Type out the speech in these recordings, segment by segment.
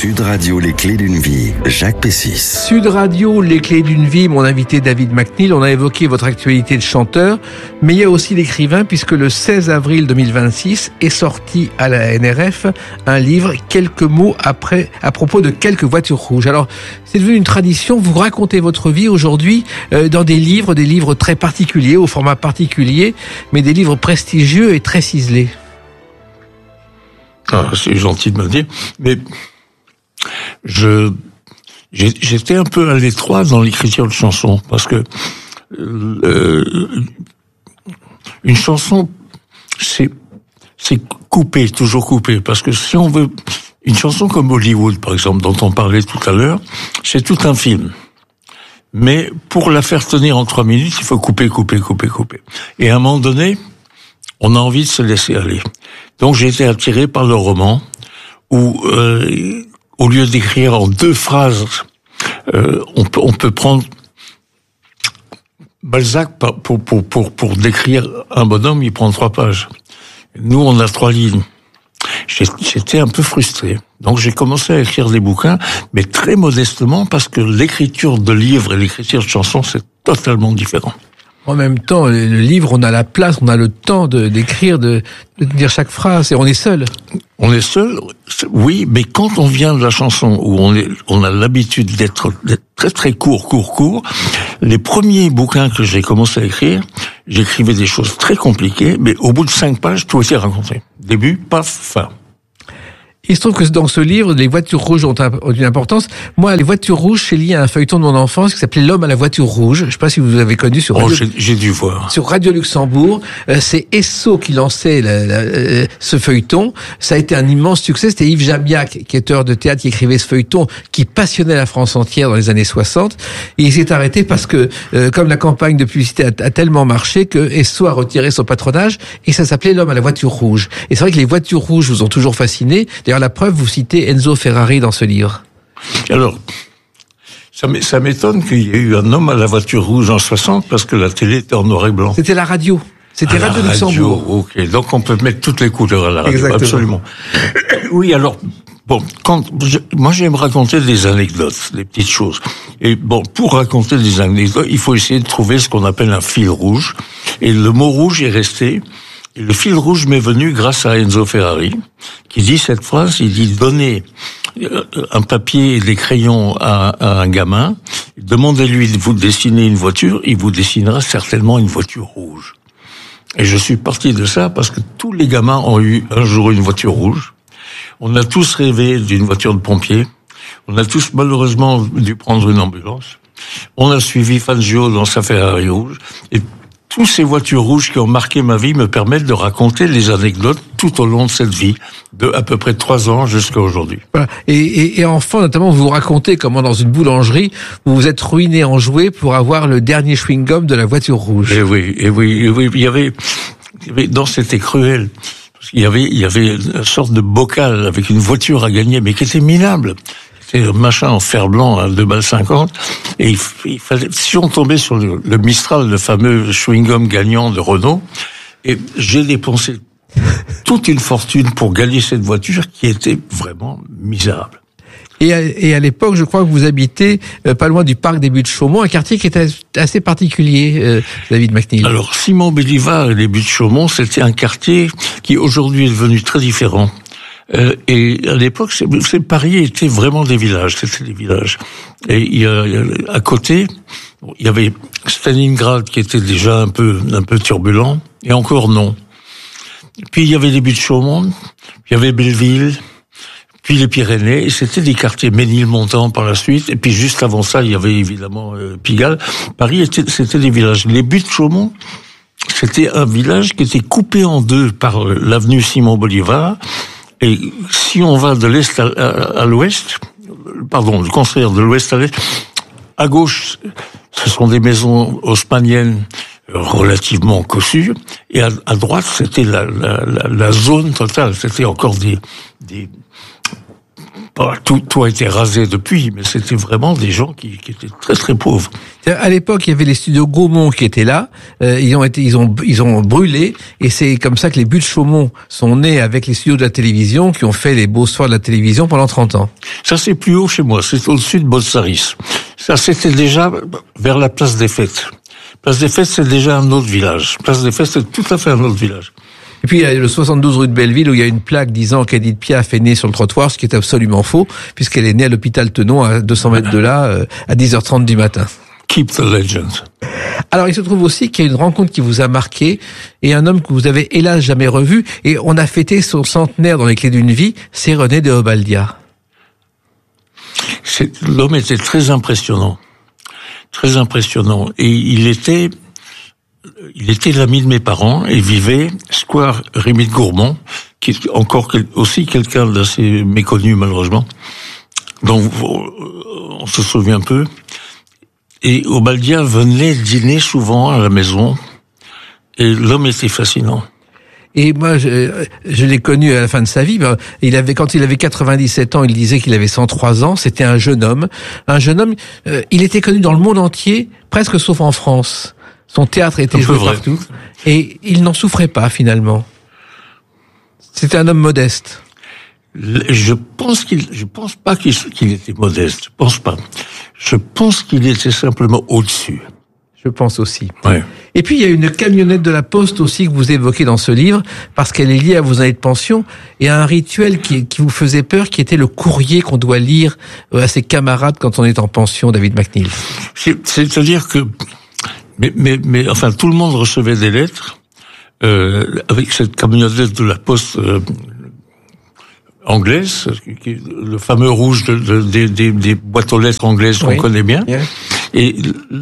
Sud Radio, les clés d'une vie, Jacques Pessis. Sud Radio, les clés d'une vie, mon invité David McNeil. On a évoqué votre actualité de chanteur, mais il y a aussi l'écrivain, puisque le 16 avril 2026 est sorti à la NRF un livre, quelques mots après, à propos de quelques voitures rouges. Alors, c'est devenu une tradition, vous racontez votre vie aujourd'hui dans des livres très particuliers, au format particulier, mais des livres prestigieux et très ciselés. Ah, c'est gentil de me dire, mais j'étais un peu à l'étroit dans l'écriture de chansons, parce que une chanson, c'est coupé, toujours coupé, parce que si on veut une chanson comme Hollywood, par exemple, dont on parlait tout à l'heure, c'est tout un film. Mais pour la faire tenir en 3 minutes, il faut couper. Et à un moment donné, on a envie de se laisser aller. Donc j'ai été attiré par le roman, où au lieu d'écrire en 2 phrases, on peut prendre Balzac pour décrire un bonhomme, il prend 3 pages. Nous, on a 3 lignes. J'étais un peu frustré. Donc j'ai commencé à écrire des bouquins, mais très modestement, parce que l'écriture de livres et l'écriture de chansons, c'est totalement différent. En même temps, le livre, on a la place, on a le temps d'écrire, de dire chaque phrase, et on est seul. On est seul, oui, mais quand on vient de la chanson, où on a l'habitude d'être très très court, les premiers bouquins que j'ai commencé à écrire, j'écrivais des choses très compliquées, mais au bout de 5 pages, tout était raconté. Début, paf, fin. Il se trouve que dans ce livre, les voitures rouges ont une importance. Moi, les voitures rouges, c'est lié à un feuilleton de mon enfance qui s'appelait L'homme à la voiture rouge. Je ne sais pas si vous avez connu sur Radio... j'ai dû voir. Sur Radio Luxembourg. C'est Esso qui lançait ce feuilleton. Ça a été un immense succès. C'était Yves Jamiac, qui est auteur de théâtre, qui écrivait ce feuilleton, qui passionnait la France entière dans les années 60. Et il s'est arrêté parce que, comme la campagne de publicité a tellement marché, que Esso a retiré son patronage et ça s'appelait L'homme à la voiture rouge. Et c'est vrai que les voitures rouges vous ont toujours fasciné. D'ailleurs, la preuve, vous citez Enzo Ferrari dans ce livre. Alors, ça m'étonne qu'il y ait eu un homme à la voiture rouge en 60, parce que la télé était en noir et blanc. C'était la radio. C'était Radio Luxembourg. Ok, donc on peut mettre toutes les couleurs à la radio. Exactement. Absolument. Oui, alors, bon, moi j'aime raconter des anecdotes, des petites choses. Et bon, pour raconter des anecdotes, il faut essayer de trouver ce qu'on appelle un fil rouge. Et le mot rouge est resté. Et le fil rouge m'est venu grâce à Enzo Ferrari, qui dit cette phrase, il dit: donnez un papier et des crayons à un gamin, demandez-lui de vous dessiner une voiture, il vous dessinera certainement une voiture rouge. Et je suis parti de ça parce que tous les gamins ont eu un jour une voiture rouge. On a tous rêvé d'une voiture de pompier. On a tous malheureusement dû prendre une ambulance. On a suivi Fangio dans sa Ferrari rouge. Et tous ces voitures rouges qui ont marqué ma vie me permettent de raconter les anecdotes tout au long de cette vie, de à peu près 3 ans jusqu'à aujourd'hui. Voilà. Et enfant, notamment, vous racontez comment dans une boulangerie, vous vous êtes ruiné en jouets pour avoir le dernier chewing-gum de la voiture rouge. Et oui. Il y avait non, c'était cruel. Parce qu'il y avait une sorte de bocal avec une voiture à gagner, mais qui était minable. C'était un machin en fer blanc à 2,50 balles. Et il fallait, si on tombait sur le Mistral, le fameux chewing-gum gagnant de Renault, et j'ai dépensé toute une fortune pour gagner cette voiture qui était vraiment misérable. Et à l'époque, je crois que vous habitez pas loin du parc des Buttes-Chaumont, un quartier qui était assez particulier, David McNeil. Alors, Simon Bolivar et les Buttes-Chaumont, c'était un quartier qui aujourd'hui est devenu très différent. Et à l'époque, Paris était vraiment des villages, c'était des villages. Et à côté, il y avait Stalingrad qui était déjà un peu turbulent, et encore non. Puis il y avait les Buttes-Chaumont, il y avait Belleville, puis les Pyrénées, et c'était des quartiers, Ménilmontant par la suite, et puis juste avant ça, il y avait évidemment Pigalle. Paris, c'était des villages. Les Buttes-Chaumont, c'était un village qui était coupé en 2 par l'avenue Simon Bolivar. Et si on va de l'est à l'ouest, le contraire, de l'ouest à l'est, à gauche, ce sont des maisons haussmanniennes relativement cossues, et à droite, c'était la zone totale. C'était encore tout a été rasé depuis, mais c'était vraiment des gens qui étaient très très pauvres. À l'époque, il y avait les studios Gaumont qui étaient là. Ils ont brûlé, et c'est comme ça que les Buttes Chaumont sont nés avec les studios de la télévision, qui ont fait les beaux soirs de la télévision pendant 30 ans. Ça, c'est plus haut chez moi. C'est au-dessus de Bolsaris. Ça, c'était déjà vers la place des Fêtes. Place des Fêtes, c'est déjà un autre village. Place des Fêtes, c'est tout à fait un autre village. Et puis il y a le 72 rue de Belleville où il y a une plaque disant qu'Edith Piaf est née sur le trottoir, ce qui est absolument faux, puisqu'elle est née à l'hôpital Tenon, à 200 mètres de là, à 10h30 du matin. Keep the legend. Alors il se trouve aussi qu'il y a une rencontre qui vous a marqué, et un homme que vous avez hélas jamais revu, et on a fêté son centenaire dans les Clés d'une vie, c'est René de Obaldia. L'homme était très impressionnant. Très impressionnant. Et il était l'ami de mes parents et vivait square Rémy de Gourmont, qui est encore aussi quelqu'un d'assez méconnu malheureusement. Donc on se souvient peu. Et Obaldia venait dîner souvent à la maison et l'homme était fascinant. Et moi, je l'ai connu à la fin de sa vie. Quand il avait 97 ans, il disait qu'il avait 103 ans. C'était un jeune homme. Il était connu dans le monde entier, presque sauf en France. Son théâtre était joué partout. Et il n'en souffrait pas, finalement. C'était un homme modeste. Je pense pas qu'il était modeste. Je pense pas. Je pense qu'il était simplement au-dessus. Je pense aussi. Ouais. Et puis, il y a une camionnette de la Poste aussi que vous évoquez dans ce livre, parce qu'elle est liée à vos années de pension, et à un rituel qui vous faisait peur, qui était le courrier qu'on doit lire à ses camarades quand on est en pension, David McNeill. C'est-à-dire que, mais enfin, tout le monde recevait des lettres, avec cette camionnette de la Poste, anglaise, le fameux rouge des boîtes aux lettres anglaises qu'on connaît bien. Yeah. Et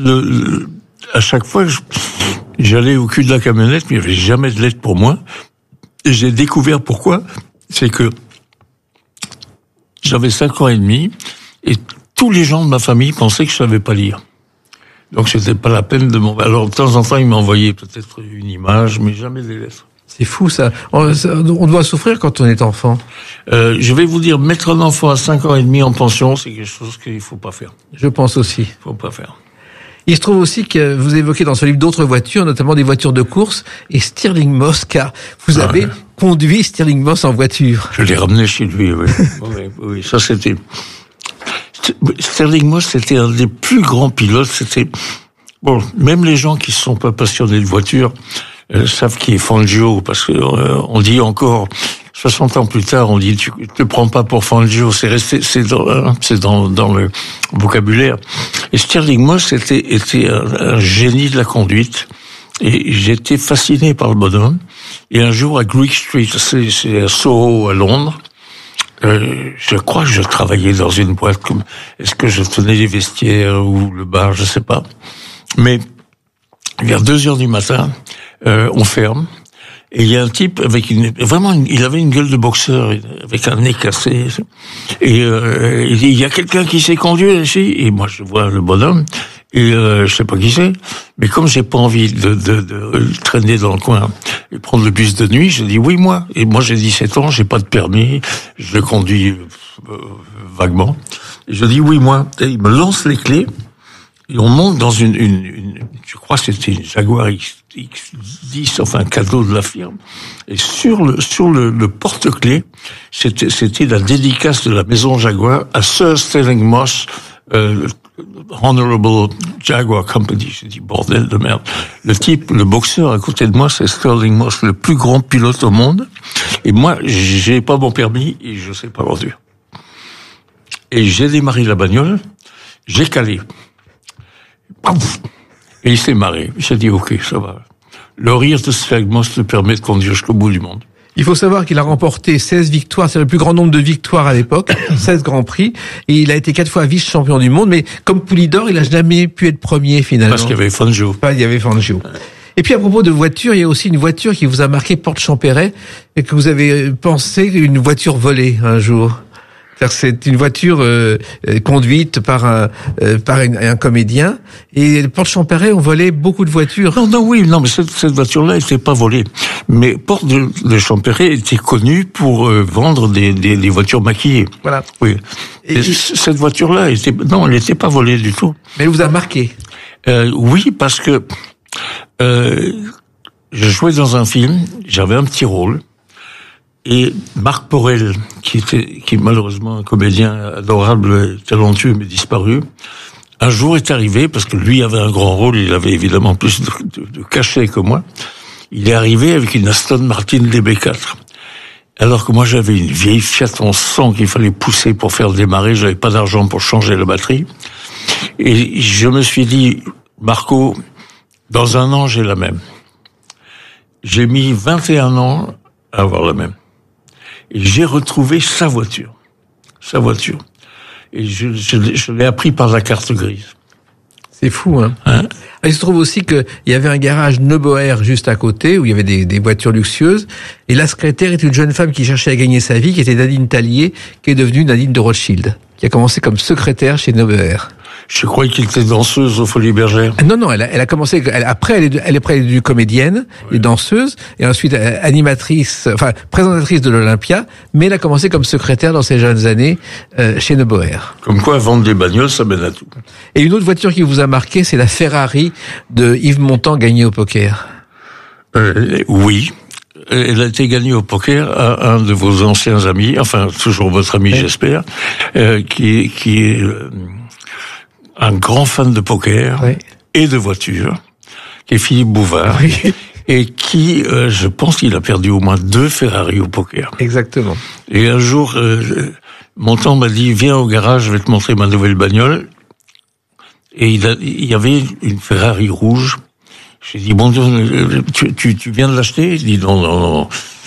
à chaque fois, j'allais au cul de la camionnette, mais il n'y avait jamais de lettre pour moi. Et j'ai découvert pourquoi. C'est que j'avais 5 ans et demi, et tous les gens de ma famille pensaient que je savais pas lire. Donc c'était pas la peine de m'envoyer. Alors de temps en temps, ils m'envoyaient peut-être une image, mais jamais des lettres. C'est fou ça. On doit souffrir quand on est enfant. Je vais vous dire, mettre un enfant à 5 ans et demi en pension, c'est quelque chose qu'il faut pas faire. Je pense aussi. Faut pas faire. Il se trouve aussi que vous évoquez dans ce livre d'autres voitures, notamment des voitures de course, et Stirling Moss, car vous avez conduit Stirling Moss en voiture. Je l'ai ramené chez lui, oui. oui, ça c'était... Stirling Moss, c'était un des plus grands pilotes. C'était... Bon, même les gens qui ne sont pas passionnés de voiture savent qui est Fangio, parce que on dit encore... 60 ans plus tard, on dit tu te prends pas pour Fangio, c'est dans le vocabulaire. Et Stirling Moss était un génie de la conduite, et j'étais fasciné par le bonhomme. Et un jour à Greek Street, c'est à Soho à Londres, je crois que je travaillais dans une boîte comme, est-ce que je tenais les vestiaires ou le bar, je sais pas. Mais vers 2h du matin, on ferme. Et il y a un type avec il avait une gueule de boxeur, avec un nez cassé. Et il dit, il y a quelqu'un qui sait conduire ici. Et moi, je vois le bonhomme. Et je sais pas qui c'est. Mais comme j'ai pas envie de traîner dans le coin et prendre le bus de nuit, je dis oui, moi. Et moi, j'ai 17 ans, j'ai pas de permis. Je le conduis vaguement. Et je dis oui, moi. Et il me lance les clés. Et on monte dans je crois que c'était une Jaguar X10, enfin un cadeau de la firme. Et sur le porte-clés, c'était la dédicace de la maison Jaguar à Sir Stirling Moss, Honorable Jaguar Company. J'ai dit bordel de merde. Le type, le boxeur à côté de moi, c'est Stirling Moss, le plus grand pilote au monde. Et moi, j'ai pas mon permis et je sais pas conduire. Et j'ai démarré la bagnole, j'ai calé. Et il s'est marré. J'ai dit, ok, ça va. Le rire de Stirling Moss te permet de conduire jusqu'au bout du monde. Il faut savoir qu'il a remporté 16 victoires, c'est le plus grand nombre de victoires à l'époque, 16 grands prix, et il a été 4 fois vice-champion du monde, mais comme Poulidor, il a jamais pu être premier finalement. Parce qu'il y avait Fangio. Il y avait Fangio. Et puis à propos de voiture, il y a aussi une voiture qui vous a marqué Porte Champéret, et que vous avez pensé une voiture volée un jour. C'est une voiture conduite par un comédien. Et Porte Champéret ont volé beaucoup de voitures. Non, mais cette voiture-là n'était pas volée. Mais Porte de Champéret était connu pour vendre des voitures maquillées. Voilà. Oui. Et cette voiture-là elle n'était pas volée du tout. Mais elle vous a marqué. Oui, parce que je jouais dans un film, j'avais un petit rôle. Et Marc Porel, qui est malheureusement un comédien adorable, talentueux, mais disparu, un jour est arrivé, parce que lui avait un grand rôle, il avait évidemment plus de cachet que moi, il est arrivé avec une Aston Martin DB4. Alors que moi j'avais une vieille Fiat en sang qu'il fallait pousser pour faire démarrer, j'avais pas d'argent pour changer la batterie. Et je me suis dit, Marco, dans un an j'ai la même. J'ai mis 21 ans à avoir la même. Et j'ai retrouvé sa voiture. Et je l'ai appris par la carte grise. C'est fou, hein. Il se trouve aussi qu'il y avait un garage Neuboer juste à côté, où il y avait des voitures luxueuses. Et la secrétaire est une jeune femme qui cherchait à gagner sa vie, qui était Nadine Tallier, qui est devenue Nadine de Rothschild, qui a commencé comme secrétaire chez Neuboer. Je croyais qu'il était danseuse aux Folies Bergères. Non, elle a commencé. Après, elle est devenue comédienne et danseuse, et ensuite présentatrice de l'Olympia. Mais elle a commencé comme secrétaire dans ses jeunes années chez Neuboer. Comme quoi, vendre des bagnoles, ça mène à tout. Et une autre voiture qui vous a marqué, c'est la Ferrari de Yves Montand gagnée au poker. Oui. Elle a été gagnée au poker à un de vos anciens amis, enfin toujours votre ami, j'espère, qui est un grand fan de poker et de voitures, qui est Philippe Bouvard, et qui, je pense qu'il a perdu au moins 2 Ferrari au poker. Exactement. Et un jour, Montand m'a dit, viens au garage, je vais te montrer ma nouvelle bagnole. Et il y avait une Ferrari rouge. J'ai dit, bon, tu viens de l'acheter? Il dit, non,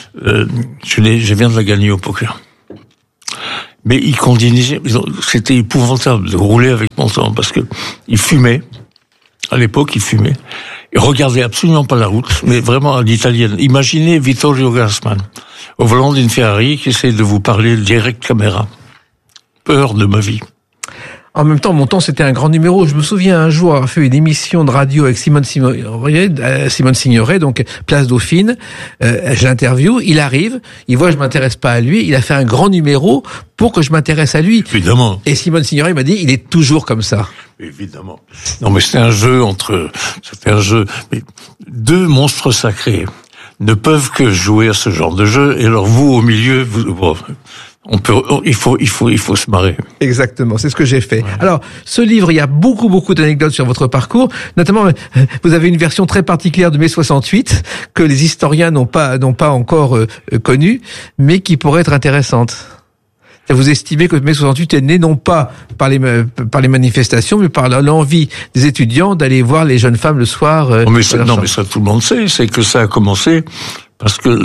je viens de la gagner au poker. Mais il continuait, c'était épouvantable de rouler avec Montand, parce que il fumait. À l'époque, il fumait. Il regardait absolument pas la route, mais vraiment à l'italienne. Imaginez Vittorio Gassman, au volant d'une Ferrari, qui essaie de vous parler direct caméra. Peur de ma vie. En même temps, Montand, c'était un grand numéro. Je me souviens un jour avoir fait une émission de radio avec Simone Signoret, donc Place Dauphine. Je l'interview, il arrive, il voit que je m'intéresse pas à lui, il a fait un grand numéro pour que je m'intéresse à lui. Évidemment. Et Simone Signoret m'a dit, il est toujours comme ça. Évidemment. Non, mais c'était un jeu mais 2 monstres sacrés ne peuvent que jouer à ce genre de jeu, et alors vous, au milieu, il faut se marrer. Exactement, c'est ce que j'ai fait. Ouais. Alors, ce livre, il y a beaucoup d'anecdotes sur votre parcours. Notamment, vous avez une version très particulière de mai 68 que les historiens n'ont pas encore connue, mais qui pourrait être intéressante. Vous estimez que mai 68 est né non pas par les manifestations, mais par l'envie des étudiants d'aller voir les jeunes femmes le soir. Mais ça, tout le monde sait. C'est que ça a commencé parce que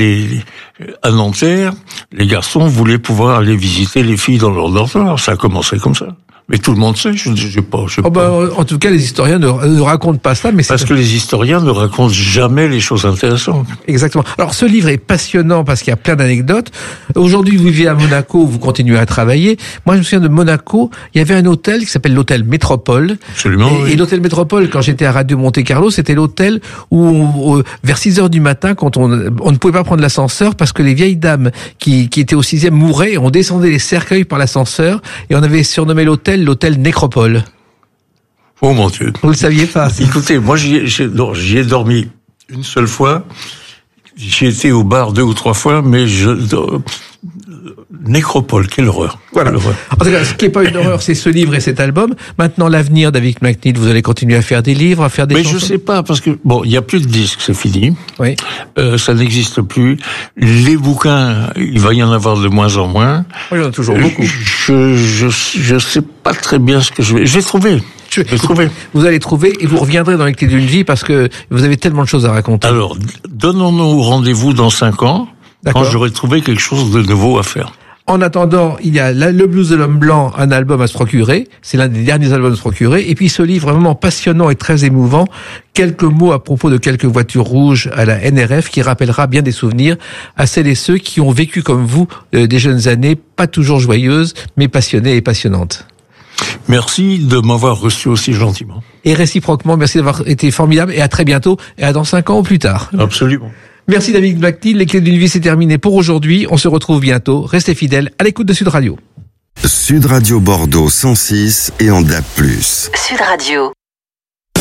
à Nanterre, les garçons voulaient pouvoir aller visiter les filles dans leur dortoir. Ça a commencé comme ça. Mais tout le monde sait, je sais pas. En tout cas, les historiens ne racontent pas ça, mais parce que les historiens ne racontent jamais les choses intéressantes. Exactement. Alors, ce livre est passionnant parce qu'il y a plein d'anecdotes. Aujourd'hui, vous vivez à Monaco, vous continuez à travailler. Moi, je me souviens de Monaco, il y avait un hôtel qui s'appelle l'hôtel Métropole. Absolument. Et l'hôtel Métropole, quand j'étais à Radio Monte Carlo, c'était l'hôtel où, vers 6h du matin, quand on ne pouvait pas prendre l'ascenseur parce que les vieilles dames qui étaient au 6e mouraient, on descendait les cercueils par l'ascenseur et on avait surnommé l'hôtel Nécropole. Oh mon Dieu. Vous le saviez pas. Écoutez, moi j'y ai dormi une seule fois. J'y étais au bar 2 ou 3 fois, mais Nécropole, quelle horreur. Voilà. Quelle horreur. En tout cas, ce qui n'est pas une horreur, c'est ce livre et cet album. Maintenant, l'avenir d'Avik McNeil, vous allez continuer à faire des livres, à faire des chansons. Mais je sais pas, parce que, il y a plus de disques, c'est fini. Oui. Ça n'existe plus. Les bouquins, il va y en avoir de moins en moins. Oui, il y en a toujours beaucoup. Je sais pas très bien ce que je vais trouver. Vous allez trouver et vous reviendrez dans les clés d'une vie parce que vous avez tellement de choses à raconter. Alors, donnons-nous rendez-vous dans 5 ans. D'accord. Quand j'aurai trouvé quelque chose de nouveau à faire. En attendant, il y a Le Blues de l'Homme Blanc, un album à se procurer. C'est l'un des derniers albums à se procurer. Et puis ce livre vraiment passionnant et très émouvant. Quelques mots à propos de quelques voitures rouges à la NRF qui rappellera bien des souvenirs à celles et ceux qui ont vécu comme vous des jeunes années, pas toujours joyeuses, mais passionnées et passionnantes. Merci de m'avoir reçu aussi gentiment. Et réciproquement, merci d'avoir été formidable et à très bientôt et à dans 5 ans ou plus tard. Absolument. Merci David Blacknil, les clés d'une vie c'est terminé pour aujourd'hui. On se retrouve bientôt. Restez fidèles à l'écoute de Sud Radio. Sud Radio Bordeaux 106 et en DAB+. Sud Radio.